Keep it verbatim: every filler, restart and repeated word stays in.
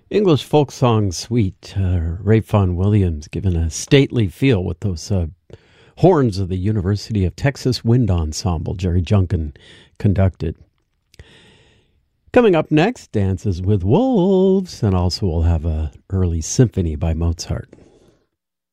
English folk song suite. Uh, Ray Vaughan Williams given a stately feel with those uh, horns of the University of Texas Wind Ensemble. Jerry Junkin conducted. Coming up next, Dances with Wolves, and also we'll have a early symphony by Mozart.